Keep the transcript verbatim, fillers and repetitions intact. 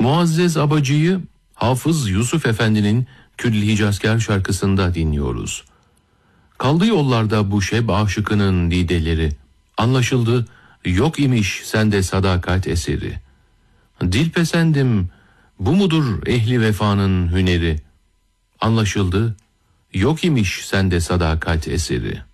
Muazzez Abacı'yı Hafız Yusuf Efendi'nin Küllü Hicazkâr şarkısında dinliyoruz. Kaldı yollarda bu şeb aşıkının dideleri, anlaşıldı yok imiş sende sadakat eseri. Dilpesendim, bu mudur ehli vefanın hüneri, anlaşıldı yok imiş sende sadakat eseri.